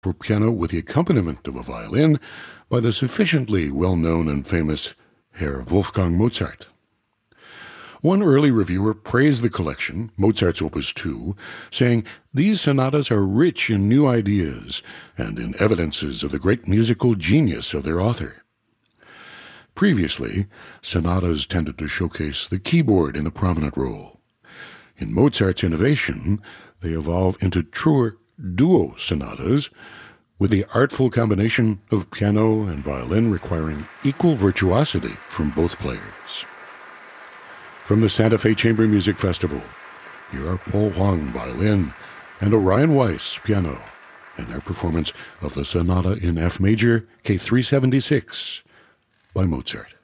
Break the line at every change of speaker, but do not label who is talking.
for piano with the accompaniment of a violin by the sufficiently well-known and famous Herr Wolfgang Mozart. One early reviewer praised the collection, Mozart's Opus 2, saying, "These sonatas are rich in new ideas and in evidences of the great musical genius of their author." Previously, sonatas tended to showcase the keyboard in the prominent role. In Mozart's innovation, they evolve into truer duo sonatas, with the artful combination of piano and violin requiring equal virtuosity from both players. From the Santa Fe Chamber Music Festival, here are Paul Huang, violin, and Orion Weiss, piano, and their performance of the Sonata in F Major, K376, by Mozart.